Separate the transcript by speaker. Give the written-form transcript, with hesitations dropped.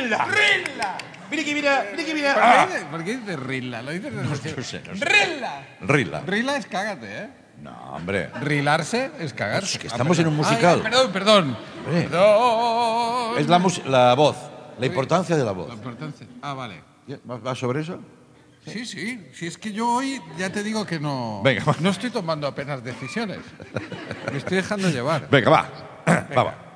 Speaker 1: Rilla.
Speaker 2: Rilla.
Speaker 1: Mira que mira.
Speaker 3: ¿Por qué dices Rilla? Lo dices
Speaker 1: No sé.
Speaker 2: Rilla.
Speaker 1: Rilla.
Speaker 3: Rilla es cágate, ¿eh?
Speaker 1: No, hombre.
Speaker 3: Rilarse es cagarse.
Speaker 1: Es que estamos en un musical.
Speaker 3: Ay, perdón.
Speaker 1: Hombre.
Speaker 3: Perdón.
Speaker 1: Es la voz. La importancia de la voz.
Speaker 3: La importancia. Ah, vale.
Speaker 1: ¿Va sobre eso?
Speaker 3: Sí. Si es que yo hoy ya te digo que no.
Speaker 1: Venga, va.
Speaker 3: No estoy tomando apenas decisiones. Me estoy dejando llevar.
Speaker 1: Venga, va. Va.